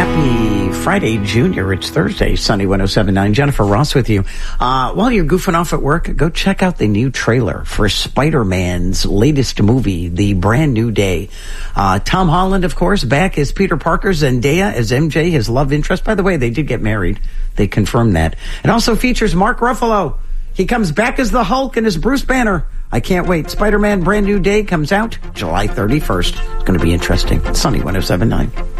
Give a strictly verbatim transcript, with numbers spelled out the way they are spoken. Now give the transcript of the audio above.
Happy Friday, Junior. It's Thursday, Sunny one oh seven point nine. Jennifer Ross with you. Uh, while you're goofing off at work, go check out the new trailer for Spider-Man's latest movie, The Brand New Day. Uh, Tom Holland, of course, back as Peter Parker, Zendaya as M J, his love interest. By the way, they did get married. They confirmed that. It also features Mark Ruffalo. He comes back as the Hulk and as Bruce Banner. I can't wait. Spider-Man Brand New Day comes out July thirty-first. It's going to be interesting. Sunny one oh seven point nine.